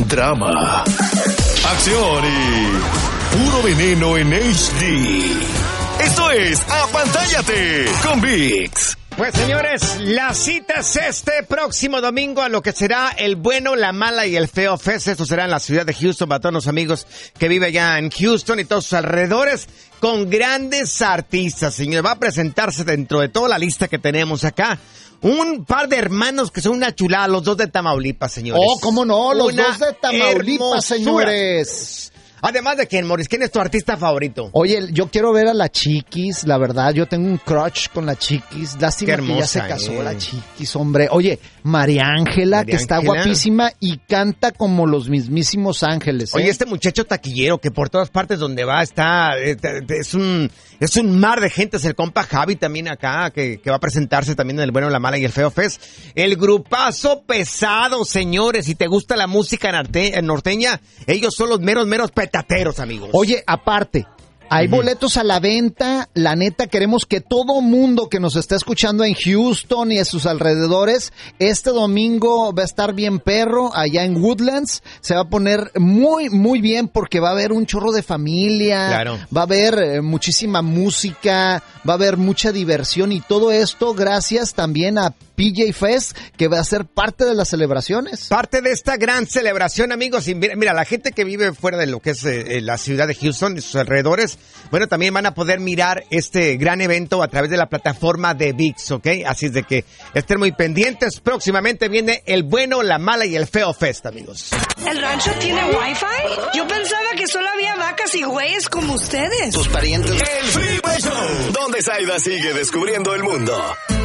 drama, acción y puro veneno en HD. Esto es Apantállate con VIX. Pues señores, la cita es este próximo domingo a lo que será el bueno, la mala y el feo fest. Esto será en la ciudad de Houston para todos los amigos que viven allá en Houston y todos sus alrededores, con grandes artistas, señores. Va a presentarse dentro de toda la lista que tenemos acá un par de hermanos que son una chulada, los dos de Tamaulipas, señores. Oh, ¿cómo no? Los dos de Tamaulipas, hermosura, señores. Además de quién, Morris, ¿quién es tu artista favorito? Oye, yo quiero ver a la Chiquis, la verdad. Yo tengo un crush con la Chiquis. Lástima que ya se casó la Chiquis, hombre. Oye, María Ángela, que está guapísima y canta como los mismísimos ángeles. Oye, este muchacho taquillero que por todas partes donde va está, es un mar de gente. Es el compa Javi también acá, que va a presentarse también en el bueno, la mala y el feo fest. El grupazo pesado, señores. Si te gusta la música norteña, ellos son los meros petateros, amigos. Oye, aparte, hay boletos a la venta. La neta, queremos que todo mundo que nos está escuchando en Houston y a sus alrededores, este domingo va a estar bien perro allá en Woodlands. Se va a poner muy, muy bien porque va a haber un chorro de familia. Claro. Va a haber muchísima música, va a haber mucha diversión y todo esto gracias también a PJ Fest, que va a ser parte de las celebraciones. Parte de esta gran celebración, amigos. Y mira, la gente que vive fuera de lo que es la ciudad de Houston y sus alrededores, bueno, también van a poder mirar este gran evento a través de la plataforma de VIX, ¿ok? Así es de que estén muy pendientes. Próximamente viene el bueno, la mala y el feo fest, amigos. ¿El rancho tiene wifi? Yo pensaba que solo había vacas y güeyes como ustedes. Tus parientes. El Freeway Show, donde Saida sigue descubriendo el mundo.